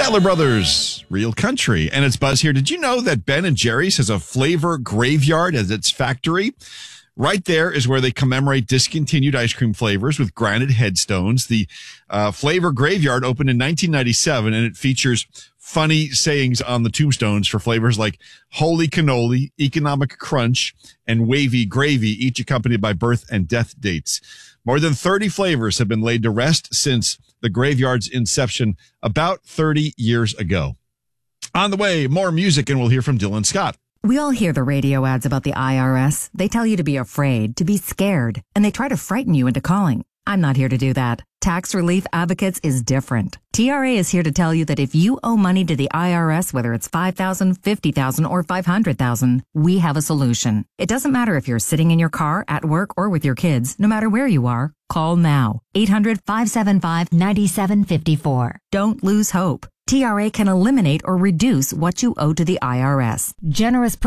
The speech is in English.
Statler Brothers, Real Country. And it's Buzz here. Did you know that Ben & Jerry's has a flavor graveyard as its factory? Right there is where they commemorate discontinued ice cream flavors with granite headstones. The flavor graveyard opened in 1997, and it features funny sayings on the tombstones for flavors like Holy Cannoli, Economic Crunch, and Wavy Gravy, each accompanied by birth and death dates. More than 30 flavors have been laid to rest since the graveyard's inception about 30 years ago. On the way, more music, and we'll hear from Dylan Scott. We all hear the radio ads about the IRS. They tell you to be afraid, to be scared, and they try to frighten you into calling. I'm not here to do that. Tax Relief Advocates is different. TRA is here to tell you that if you owe money to the IRS, whether it's $5,000, $50,000, or $500,000, we have a solution. It doesn't matter if you're sitting in your car, at work, or with your kids. No matter where you are, call now. 800-575-9754. Don't lose hope. TRA can eliminate or reduce what you owe to the IRS. Generous